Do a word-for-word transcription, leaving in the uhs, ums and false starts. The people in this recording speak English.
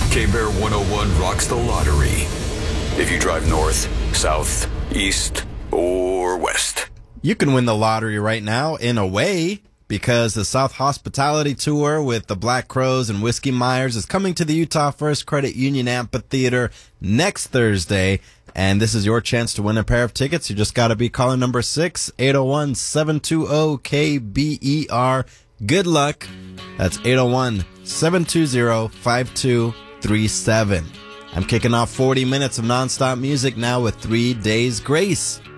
K-Bear one oh one rocks the lottery. If you drive north, south, east, or west. You can win the lottery right now in a way, because the South Hospitality Tour with the Black Crows and Whiskey Myers is coming to the Utah First Credit Union Amphitheater next Thursday. And this is your chance to win a pair of tickets. You just got to be calling number six, eight oh one, seven two zero, K B E R. Good luck. That's eight oh one, seven two zero, five two three seven. I'm kicking off forty minutes of nonstop music now with Three Days Grace.